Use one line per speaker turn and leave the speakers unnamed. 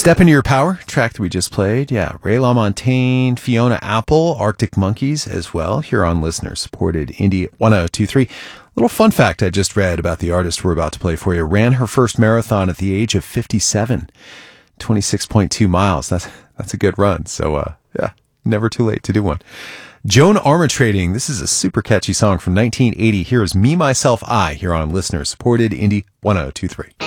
Step Into Your Power, track that we just played. Yeah, Ray LaMontagne, Fiona Apple, Arctic Monkeys as well, here on listener-supported Indie 1023. Little fun fact I just read about the artist we're about to play for you. Ran her first marathon at the age of 57, 26.2 miles. That's a good run. So, yeah, never too late to do one. Joan Armatrading, this is a super catchy song from 1980. Here is Me, Myself, I, here on listener-supported Indie 1023.